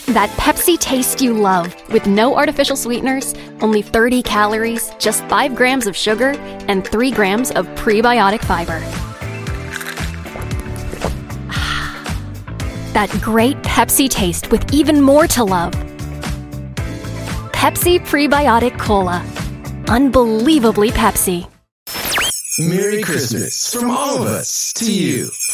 That Pepsi taste you love, with no artificial sweeteners, only 30 calories, just 5 grams of sugar, and 3 grams of prebiotic fiber. That great Pepsi taste with even more to love. Pepsi Prebiotic Cola. Unbelievably Pepsi. Merry Christmas from all of us to you.